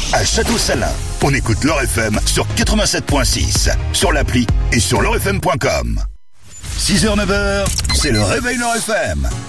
à Château-Salin. On écoute L'Or FM sur 87.6, sur l'appli et sur l'orfm.com. 6h, 9h, c'est le réveil L'Or FM.